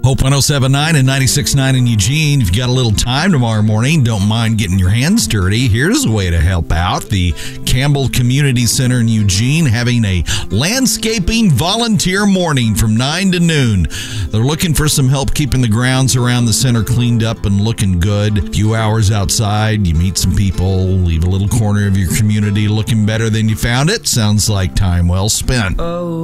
Hope 107.9 and 96.9 in Eugene. If you got a little time tomorrow morning, don't mind getting your hands dirty, here's a way to help out. The Campbell Community Center in Eugene having a landscaping volunteer morning from 9 to noon. They're looking for some help keeping the grounds around the center cleaned up and looking good. A few hours outside, you meet some people, leave a little corner of your community looking better than you found it. Sounds like time well spent.